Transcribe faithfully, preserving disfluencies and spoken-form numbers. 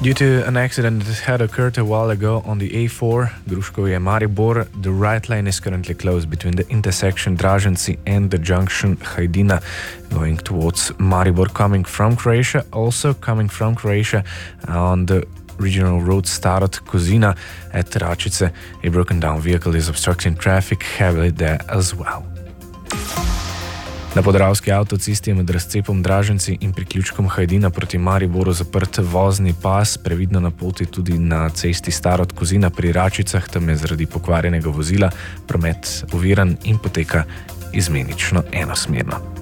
Due to an accident that had occurred a while ago on the A four, Gruškovje-Maribor, the right lane is currently closed between the intersection Draženci and the junction Hajdina, going towards Maribor, coming from Croatia. Also coming from Croatia on the regional road Starod Kozina at Račice, a broken down vehicle is obstructing traffic heavily there as well. Na podravski avtocesti je med razcepom Draženci in priključkom Hajdina proti Mariboru zaprt vozni pas, previdno na poti tudi na cesti Starod Kozina pri Račicah, tam je zaradi pokvarjenega vozila promet oviran in poteka izmenično enosmerno.